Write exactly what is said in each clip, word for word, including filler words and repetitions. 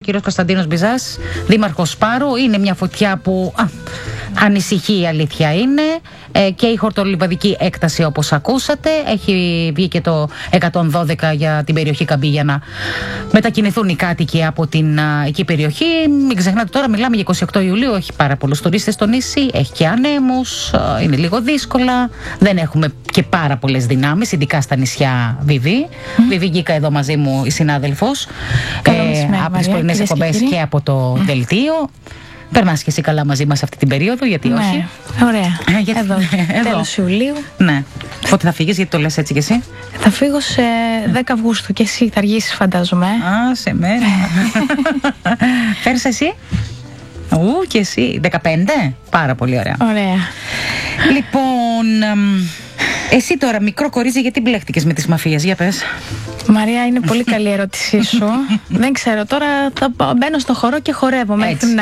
κύριος Κωνσταντίνος Μπιζάς, δήμαρχος Σπάρου. Είναι μια φωτιά που α, ανησυχεί, η αλήθεια είναι, ε, και η χορτολιβαδική έκταση, όπως ακούσατε. Έχει βγει και το εκατόν δώδεκα για την περιοχή Καμπή για να μετακινηθούν οι κάτοικοι από την α, εκεί περιοχή. Μην ξεχνάτε, τώρα μιλάμε για είκοσι οκτώ Ιουλίου, έχει πάρα πολλούς τουρίστες στο νησί, έχει και ανέμους, α, είναι λίγο δύσκολα, δεν έχουμε και πάρα πολλές δυνάμεις, ειδικά στα νησιά Βιβί. Mm. Βιβί Γκίκα εδώ μαζί μου, η συνάδελφος, ε, από τις πρωινές εκπομπές και, και από το mm. δελτίο. Περνάς και εσύ καλά μαζί μας αυτή την περίοδο, γιατί ναι, όχι? Ωραία. Ε, γιατί... Εδώ, εδώ. Τέλος Ιουλίου. Ναι. Πότε θα φύγεις, γιατί το λες έτσι κι εσύ? Θα φύγω σε δέκα Αυγούστου και εσύ θα αργήσεις, φαντάζομαι. Α, σε μέρα. Φέρεις εσύ? Ου, και εσύ. δεκαπέντε. Πάρα πολύ ωραία. Ωραία. Λοιπόν, εσύ τώρα, μικρό κορίτσι, γιατί μπλέχτηκες με τις μαφίες? Για πες. Μαρία, είναι πολύ καλή η ερώτησή σου. Δεν ξέρω, τώρα θα μπαίνω στο χορό και χορεύω. Μέχρι να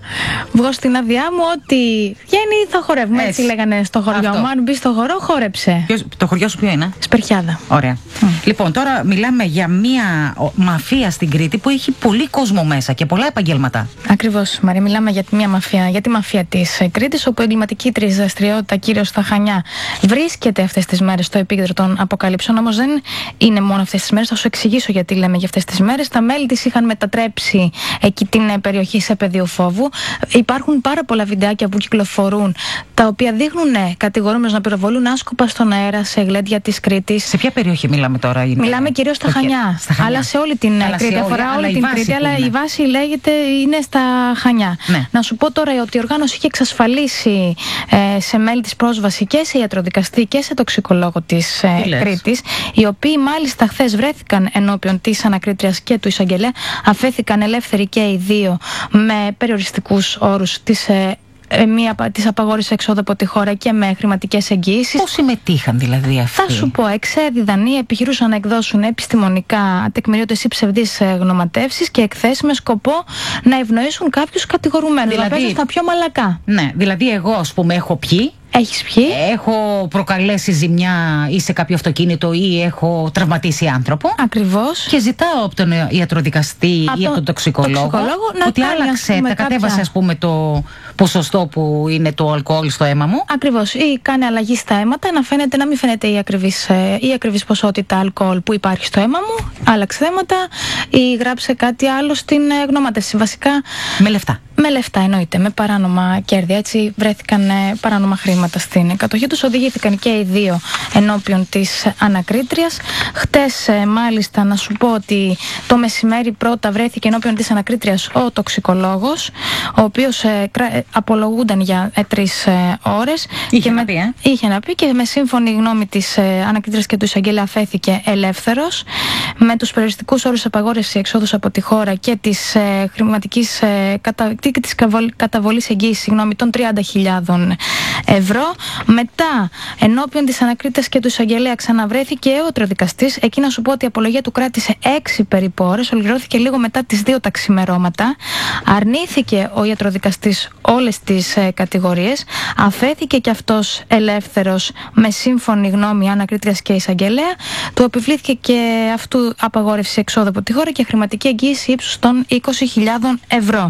βγω στην άδειά μου, ότι βγαίνει θα χορεύουμε. Έτσι, έτσι λέγανε στο χωριό μου. Αν μπει στο χορό, χόρεψε. Ποιος, το χωριό σου ποιο είναι? Σπερχιάδα. Ωραία. Mm. Λοιπόν, τώρα μιλάμε για μια μαφία στην Κρήτη που έχει πολύ κόσμο μέσα και πολλά επαγγέλματα. Ακριβώς, Μαρία, μιλάμε για μια μαφία, για τη μαφία της Κρήτης, όπου η εγκληματική της δραστηριότητα, κυρίως στα Χανιά, βρίσκεται αυτές τις μέρες στο επίκεντρο των αποκαλύψεων. Όμως δεν είναι μόνο αυτές τις μέρες, θα σου εξηγήσω γιατί λέμε για αυτές τις μέρες. Τα μέλη της είχαν μετατρέψει εκεί την περιοχή σε πεδίο φόβου. Υπάρχουν πάρα πολλά βιντεάκια που κυκλοφορούν, τα οποία δείχνουν κατηγορούμενους να πυροβολούν άσκοπα στον αέρα σε γλέντια της Κρήτης. Σε ποια περιοχή μιλάμε τώρα? Είναι... Μιλάμε κυρίως στα, Χανιά, στα Χανιά, αλλά σε όλη την αλλά Κρήτη. Αφορά όλη την Κρήτη, αλλά η βάση λέγεται είναι στα Χανιά. Ναι. Να σου πω τώρα ότι η οργάνωση είχε εξασφαλίσει ε, σε μέλη της πρόσβαση και σε ιατροδικαστή και σε τοξικολόγο της ε, Κρήτης, οι οποίοι μάλιστα χθες βρέθηκαν ενώπιον της ανακρίτριας και του εισαγγελέα, αφέθηκαν ελεύθεροι και οι δύο με περιοριστικούς όρους της ε, μία της απαγόρησης εξόδου από τη χώρα και με χρηματικές εγγύησεις. Πώς συμμετείχαν δηλαδή αυτοί? Θα σου πω, εξέδιδαν ή επιχειρούσαν να εκδώσουν επιστημονικά τεκμηριώτες ή ψευδείς γνωματεύσεις και εκθέσεις με σκοπό να ευνοήσουν κάποιους κατηγορουμένους. Δηλαδή, να παίζουν στα πιο μαλακά. Ναι, δηλαδή εγώ, ας πούμε, έχω πιει. Έχεις πιει. Έχω προκαλέσει ζημιά ή σε κάποιο αυτοκίνητο ή έχω τραυματίσει άνθρωπο. Ακριβώς. Και ζητάω από τον ιατροδικαστή από ή από τον τοξικολόγο, τοξικολόγο ότι άλλαξε, τα κάποια... κατέβασε, ας πούμε, το ποσοστό που είναι το αλκοόλ στο αίμα μου. Ακριβώς. Ή κάνει αλλαγή στα αίματα, να φαίνεται, να μην φαίνεται η ακριβής, η ακριβής ποσότητα αλκοόλ που υπάρχει στο αίμα μου. Άλλαξε αίματα ή γράψε κάτι άλλο στην γνωμάτευση. Βασικά. Με λεφτά. Με λεφτά, εννοείται. Με παράνομα κέρδη. Έτσι βρέθηκαν ε, παράνομα χρήματα στην κατοχή τους. Οδηγήθηκαν και οι δύο ενώπιον της ανακρίτριας. Χτες, ε, μάλιστα, να σου πω ότι το μεσημέρι πρώτα βρέθηκε ενώπιον της ανακρίτριας ο τοξικολόγος, ο οποίος ε, κρα... απολογούνταν για ε, τρεις ε, ώρες. Είχε, και να με... πει, ε? Είχε να πει και με σύμφωνη γνώμη της ε, ανακρίτριας και του εισαγγελέα αφέθηκε ελεύθερος, με τους περιοριστικούς όρους απαγόρευση εξόδους από τη χώρα και της ε, χρηματικής ε, κατα... και της καταβολής εγγύησης, συγγνώμη, των τριάντα χιλιάδες ευρώ. Μετά, ενώπιον της ανακρίτριας και του εισαγγελέα, ξαναβρέθηκε ο ιατροδικαστής. Εκεί να σου πω ότι η απολογία του κράτησε έξι περίπου ώρες, ολοκληρώθηκε λίγο μετά τις δύο τα ξημερώματα. Αρνήθηκε ο ιατροδικαστής όλες τις ε, κατηγορίες. Αφέθηκε και αυτός ελεύθερος με σύμφωνη γνώμη ανακρίτριας και εισαγγελέα. Του επιβλήθηκε και αυτού απαγόρευση εξόδου από τη χώρα και χρηματική εγγύηση ύψους των είκοσι χιλιάδες ευρώ.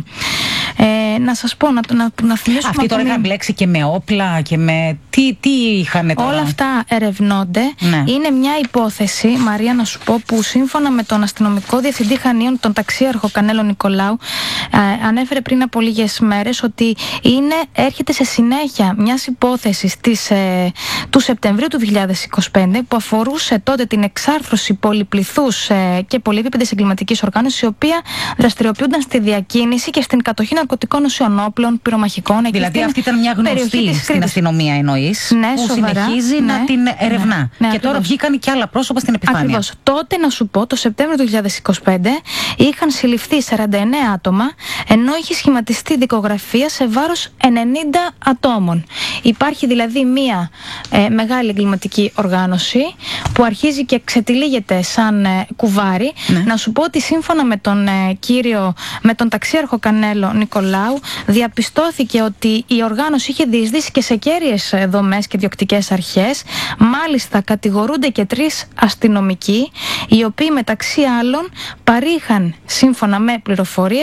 Ε, να σας πω, να, να, να θυμίσουμε. Αυτοί τώρα είχαν μπλέξει και με όπλα και με. Τι, τι είχαν τώρα? Όλα αυτά ερευνώνται. Ναι. Είναι μια υπόθεση, Μαρία, να σου πω, που σύμφωνα με τον αστυνομικό διευθυντή Χανίων, τον ταξίαρχο Κανέλο Νικολάου, ε, ανέφερε πριν από λίγες μέρες ότι είναι, έρχεται σε συνέχεια μιας υπόθεσης της, ε, του Σεπτεμβρίου του δύο χιλιάδες είκοσι πέντε, που αφορούσε τότε την εξάρθρωση πολυπληθούς ε, και πολυεπίπεδης εγκληματικής οργάνωσης, η οποία δραστηριοποιούνταν στη διακίνηση και στην κατοχή ναρκωτικών ουσιών, όπλων, πυρομαχικών. Δηλαδή αυτή ήταν μια γνωστή στην αστυνομία, εννοείς, ναι, που σοβαρά, συνεχίζει ναι, να την ερευνά. Ναι, ναι, και τώρα βγήκαν και άλλα πρόσωπα στην επιφάνεια. Ακριβώς. Τότε, να σου πω, το Σεπτέμβριο του δύο χιλιάδες είκοσι πέντε είχαν συλληφθεί σαράντα εννέα άτομα, ενώ είχε σχηματιστεί δικογραφία σε βάρος ενενήντα ατόμων. Υπάρχει δηλαδή μια ε, μεγάλη εγκληματική οργάνωση που αρχίζει και ξετυλίγεται σαν ε, κουβάρι. Ναι. Να σου πω ότι σύμφωνα με τον ε, κύριο, με τον ταξίαρχο Κανέλο Νικολάου, διαπιστώθηκε ότι η οργάνωση είχε διεισδύσει και σε κέρυες δομές και διοκτικές αρχές. Μάλιστα, κατηγορούνται και τρεις αστυνομικοί, οι οποίοι μεταξύ άλλων παρήχαν, σύμφωνα με πληροφορίες,